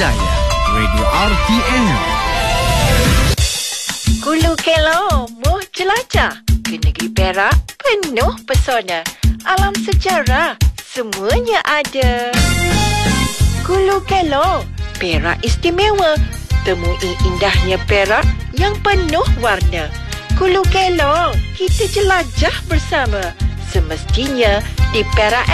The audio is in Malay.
Hidayah, Radio RTM. Hulu Kelong, moh jelajah ke negeri Perak penuh pesona. Alam sejarah, semuanya ada. Hulu Kelong, Perak istimewa. Temui indahnya Perak yang penuh warna. Hulu Kelong, kita jelajah bersama. Semestinya di Perak